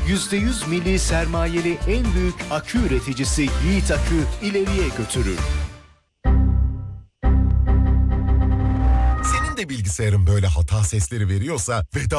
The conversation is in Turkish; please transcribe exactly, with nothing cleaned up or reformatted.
yüzde yüz milli sermayeli en büyük akü üreticisi Yiğit Akü ileriye götürür. Senin de bilgisayarın böyle hata sesleri veriyorsa veda